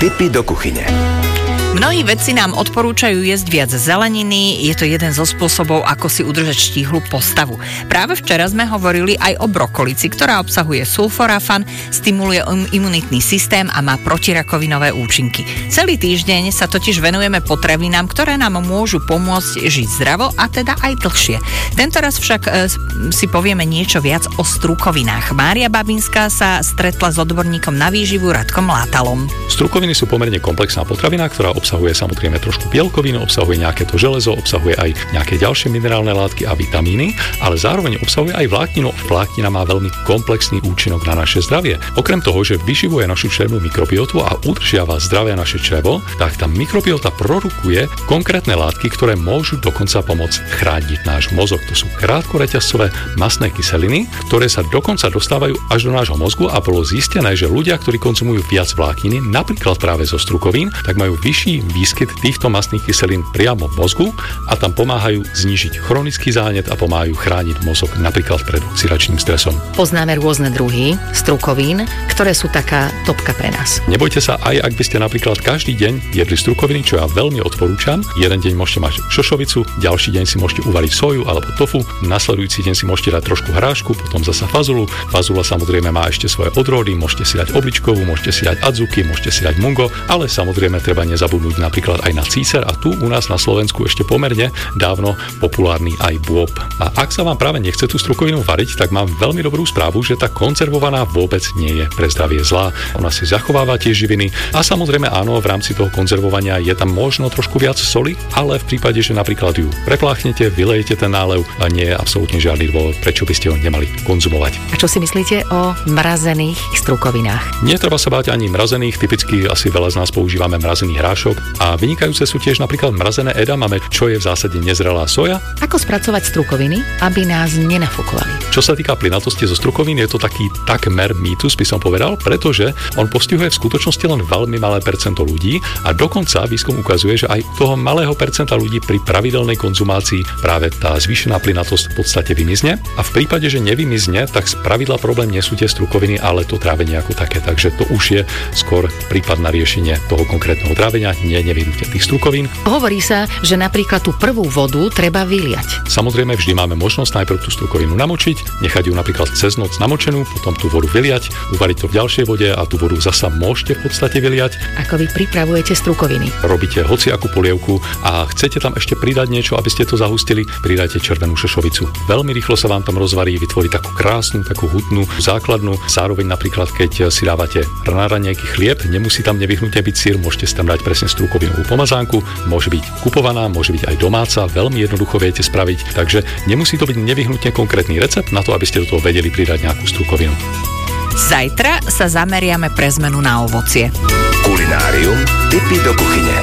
Tipy do kuchyne. Mnohí vedci nám odporúčajú jesť viac zeleniny, je to jeden zo spôsobov, ako si udržať štíhlu postavu. Práve včera sme hovorili aj o brokolici, ktorá obsahuje sulforafan, stimuluje imunitný systém a má protirakovinové účinky. Celý týždeň sa totiž venujeme potravinám, ktoré nám môžu pomôcť žiť zdravo a teda aj dlhšie. Tentoraz však si povieme niečo viac o strukovinách. Mária Babinská sa stretla s odborníkom na výživu Radkom Látalom. Strukoviny sú pomerne komplexná potravina, ktorá obsahuje samozrejme trošku bielkovín, obsahuje nejaké to železo, obsahuje aj nejaké ďalšie minerálne látky a vitamíny, ale zároveň obsahuje aj vlákninu. Vláknina má veľmi komplexný účinok na naše zdravie. Okrem toho, že vyživuje našu črevnú mikrobiotu a udržiava zdravé naše črevo, tak tá mikrobiota produkuje konkrétne látky, ktoré môžu dokonca pomôcť chrániť náš mozog. To sú krátkoreťazcové mastné kyseliny, ktoré sa dokonca dostávajú až do nášho mozgu a bolo zistené, že ľudia, ktorí konzumujú viac vlákniny, napríklad práve zo strukovín, tak majú vyšší výskyt týchto mastných kyselín priamo v mozgu a tam pomáhajú znížiť chronický zánet a pomáhajú chrániť mozog napríklad pred oxidačným stresom. Poznáme rôzne druhy strukovín, ktoré sú taká topka pre nás. Nebojte sa, aj ak by ste napríklad každý deň jedli strukoviny, čo ja veľmi odporúčam. Jeden deň môžete mať šošovicu, ďalší deň si môžete uvariť soju alebo tofu, nasledujúci deň si môžete dať trošku hrášku, potom zasa fazulu. Fazula samozrejme má ešte svoje odrody, môžete si dať obličkovú, môžete si dať adzuki, môžete si dať mungo, ale samozrejme treba nezabudnúť napríklad aj na cícer a tu u nás na Slovensku ešte pomerne dávno populárny aj bôb. A ak sa vám práve nechce tú strukovinu variť, tak mám veľmi dobrú správu, že tá konzervovaná vôbec nie je pre zdravie zlá. Ona si zachováva tie živiny a samozrejme áno, v rámci toho konzervovania je tam možno trošku viac soli, ale v prípade, že napríklad ju prepláchnete, vylejete ten nálev, a nie je absolútne žiadny dôvod, prečo by ste ho nemali konzumovať. A čo si myslíte o mrazených strukovinách? Netreba sa báť ani mrazených, typicky asi veľa z nás používame mrazený hrášok a vynikajúce sú tiež napríklad mrazené edamame, čo je v zásade nezrelá soja. Ako spracovať strukoviny, aby nás nenafúkovali? Čo sa týka plynatosti zo strukovín, je to taký takmer mýtus, by som povedal, pretože on postihuje v skutočnosti len veľmi malé percento ľudí a dokonca výskum ukazuje, že aj toho malého percenta ľudí pri pravidelnej konzumácii práve tá zvýšená plynatosť v podstate vymizne a v prípade, že nevymizne, tak spravidla problém nie sú tie strukoviny, ale to trávenie ako také, takže to už je skôr prípad na riešenie toho konkrétneho trávenia, nevyhnutne tých strukovín. Hovorí sa, že napríklad tú prvú vodu treba vyliať. Samozrejme vždy máme možnosť najprv tú strukovinu namočiť, nechať ju napríklad cez noc namočenú, potom tú vodu vyliať, uvariť to v ďalšej vode a tú vodu zasa môžete v podstate vyliať. Ako vy pripravujete strukoviny? Robíte hociakú polievku a chcete tam ešte pridať niečo, aby ste to zahustili, pridajte červenú šošovicu. Veľmi rýchlo sa vám tam rozvarí, vytvorí takú krásnu, takú hutnú základnu. Zároveň napríklad, keď si dávate na raňajky chlieb, nemusí tam nevyhnutne byť syr, môžete si tam dať presne strukovinovú pomazánku, môže byť kupovaná, môže byť aj domáca, veľmi jednoducho viete spraviť, takže nemusí to byť nevyhnutne konkrétny recept na to, aby ste do toho vedeli pridať nejakú strukovinu. Zajtra sa zameriame pre zmenu na ovocie. Kulinárium, tipy do kuchyne.